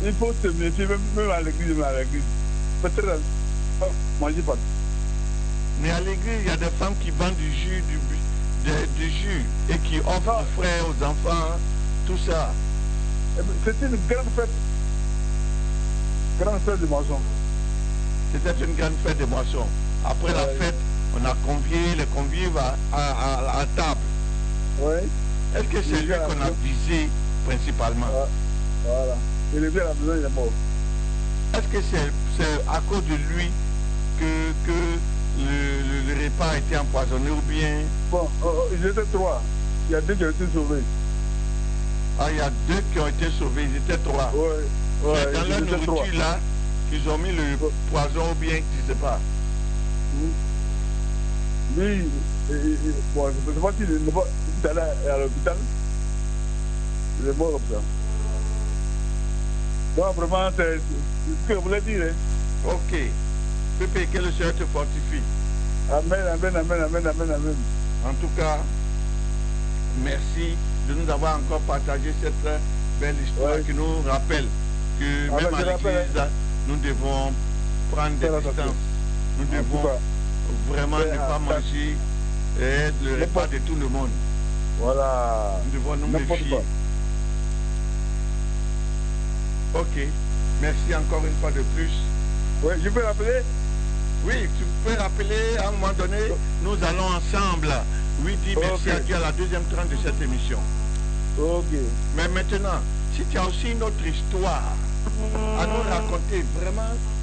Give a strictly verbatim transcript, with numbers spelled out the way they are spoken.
il faut se méfier, même, même à l'église, même à l'église. Peut-être, manger pas. Mais à l'église, il y a des femmes qui vendent du jus, du, de, du jus, et qui offrent aux frères, aux enfants, tout ça. C'était une grande fête. Grande fête de moisson. C'était une grande fête de moisson. Après ouais. la fête, on a convié les convives à, à, à, à table. Oui. Est-ce que c'est lui qu'on a visé principalement? Voilà. Il est venu à la maison, il est mort. Est-ce que c'est à cause de lui que, que le, le, le repas a été empoisonné ou bien... Bon, euh, ils étaient trois. Il y a deux qui ont été sauvés. Ah, il y a deux qui ont été sauvés, ils étaient trois. Oui. Ouais, dans la nourriture trois. Là, qu'ils ont mis le poison ou bien, tu ne sais pas. Lui, bon, je ne sais pas s'il est allé à l'hôpital. Il est mort comme ça. Donc vraiment, c'est ce que vous voulez dire. Hein? Ok. Pépé, que le Seigneur te fortifie. Amen, amen, amen, amen, amen, amen. En tout cas, merci de nous avoir encore partagé cette belle histoire ouais. qui nous rappelle que ah, même à l'église, nous devons prendre des distances. Nous devons vraiment ne pas manger et le repas de tout le monde. Voilà. Nous devons nous méfier. Ok. Merci encore une fois de plus. Oui, je peux rappeler? Oui, tu peux rappeler à un moment donné, nous allons ensemble. Oui, dis merci okay. à Dieu à la deuxième tranche de cette émission. Ok. Mais maintenant, si tu as aussi une autre histoire à nous raconter, vraiment,